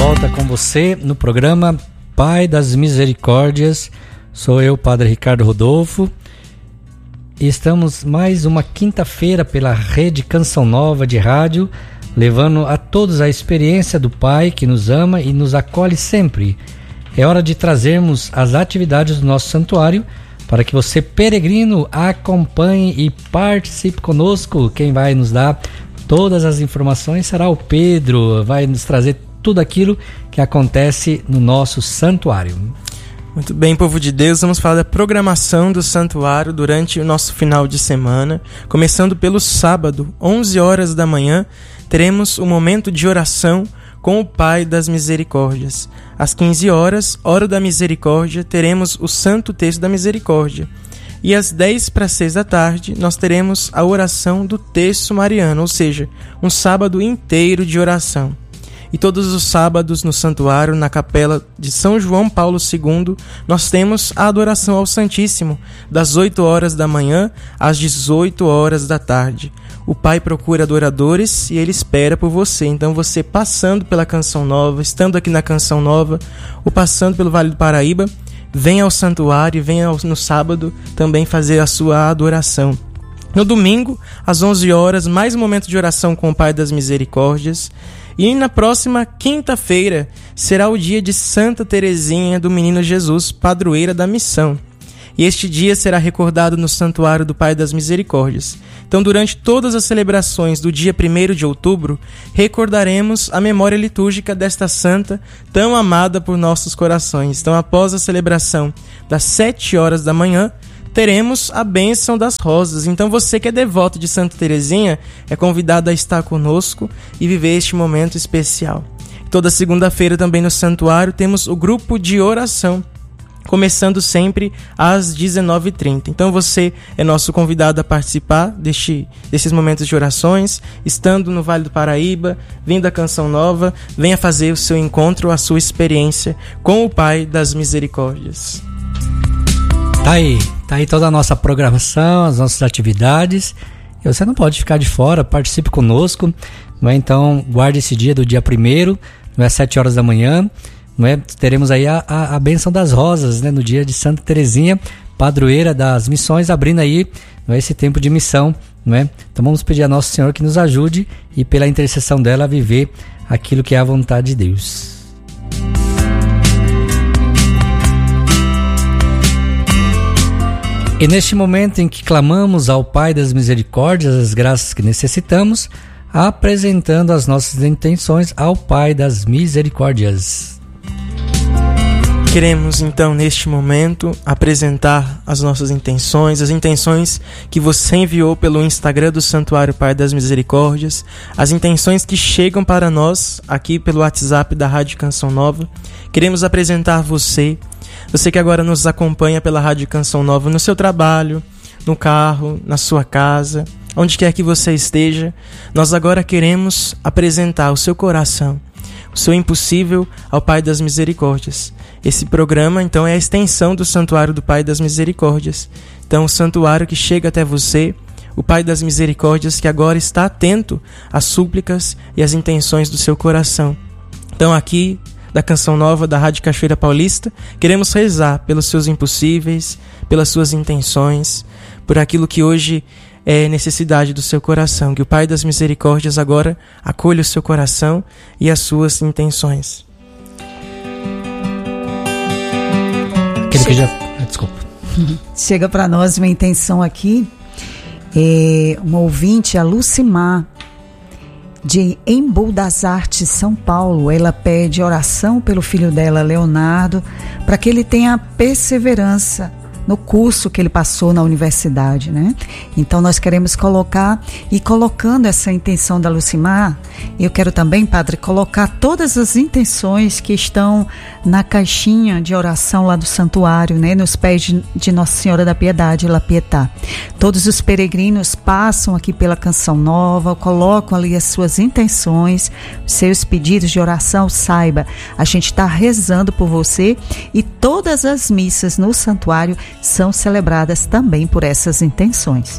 volta com você no programa Pai das Misericórdias. Sou eu, Padre Ricardo Rodolfo. E estamos mais uma quinta-feira pela Rede Canção Nova de rádio, levando a todos a experiência do Pai que nos ama e nos acolhe sempre. É hora de trazermos as atividades do nosso santuário para que você, peregrino, acompanhe e participe conosco. Quem vai nos dar todas as informações será o Pedro, vai nos trazer tudo aquilo que acontece no nosso santuário. Muito bem, povo de Deus, vamos falar da programação do santuário durante o nosso final de semana. Começando pelo sábado, 11 horas da manhã, teremos um momento de oração com o Pai das Misericórdias. Às 15 horas, hora da misericórdia, teremos o Santo Texto da Misericórdia. E às 10 para 6 da tarde, nós teremos a oração do Terço Mariano, ou seja, um sábado inteiro de oração. E todos os sábados no santuário, na capela de São João Paulo II, nós temos a adoração ao Santíssimo, das 8 horas da manhã às 18 horas da tarde. O Pai procura adoradores e Ele espera por você. Então você passando pela Canção Nova, estando aqui na Canção Nova, ou passando pelo Vale do Paraíba, venha ao santuário e venha no sábado também fazer a sua adoração. No domingo, às 11 horas, mais um momento de oração com o Pai das Misericórdias. E na próxima quinta-feira será o dia de Santa Teresinha do Menino Jesus, padroeira da missão. E este dia será recordado no Santuário do Pai das Misericórdias. Então, durante todas as celebrações do dia 1º de outubro, recordaremos a memória litúrgica desta santa tão amada por nossos corações. Então, após a celebração das 7 horas da manhã, teremos a bênção das rosas. Então você que é devoto de Santa Teresinha é convidado a estar conosco e viver este momento especial. Toda segunda-feira também no santuário temos o grupo de oração, começando sempre às 19h30. Então você é nosso convidado a participar desses momentos de orações, estando no Vale do Paraíba, vindo à Canção Nova, venha fazer o seu encontro, a sua experiência com o Pai das Misericórdias. Tá aí toda a nossa programação, as nossas atividades. E você não pode ficar de fora, participe conosco. Não é? Então, guarde esse dia do dia 1º, não é, 7 horas da manhã. Não é? Teremos aí a bênção das rosas, né? No dia de Santa Teresinha, padroeira das missões, abrindo aí, não é, esse tempo de missão. Não é? Então vamos pedir a Nosso Senhor que nos ajude e pela intercessão dela a viver aquilo que é a vontade de Deus. E neste momento em que clamamos ao Pai das Misericórdias as graças que necessitamos, apresentando as nossas intenções ao Pai das Misericórdias. Queremos então neste momento apresentar as nossas intenções, as intenções que você enviou pelo Instagram do Santuário Pai das Misericórdias, as intenções que chegam para nós aqui pelo WhatsApp da Rádio Canção Nova. Queremos apresentar você que agora nos acompanha pela Rádio Canção Nova, no seu trabalho, no carro, na sua casa, onde quer que você esteja. Nós agora queremos apresentar o seu coração, o seu impossível ao Pai das Misericórdias. Esse programa, então, é a extensão do Santuário do Pai das Misericórdias. Então, o santuário que chega até você, o Pai das Misericórdias que agora está atento às súplicas e às intenções do seu coração. Então, aqui da Canção Nova, da Rádio Cachoeira Paulista, queremos rezar pelos seus impossíveis, pelas suas intenções, por aquilo que hoje é necessidade do seu coração. Que o Pai das Misericórdias agora acolha o seu coração e as suas intenções. Desculpa. Chega para nós uma intenção aqui, uma ouvinte, a Lucimar, de Embu das Artes, São Paulo. Ela pede oração pelo filho dela, Leonardo, para que ele tenha perseverança no curso que ele passou na universidade, né? Então nós queremos colocar, e colocando essa intenção da Lucimar, eu quero também, Padre, colocar todas as intenções que estão na caixinha de oração lá do santuário, né? Nos pés de Nossa Senhora da Piedade, La Pietà. Todos os peregrinos passam aqui pela Canção Nova, colocam ali as suas intenções, seus pedidos de oração. Saiba, a gente está rezando por você, e todas as missas no santuário são celebradas também por essas intenções.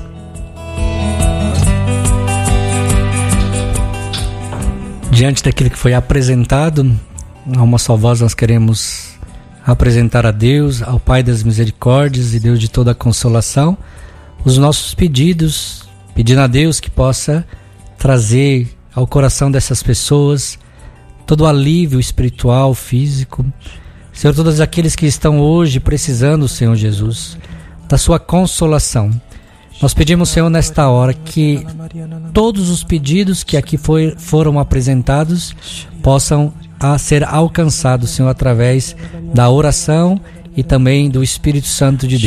Diante daquilo que foi apresentado a uma só voz nós queremos apresentar a Deus, ao Pai das misericórdias e Deus de toda a consolação, os nossos pedidos, pedindo a Deus que possa trazer ao coração dessas pessoas todo o alívio espiritual, físico. Senhor, todos aqueles que estão hoje precisando, Senhor Jesus, da sua consolação. Nós pedimos, Senhor, nesta hora que todos os pedidos que aqui foram apresentados possam ser alcançados, Senhor, através da oração e também do Espírito Santo de Deus.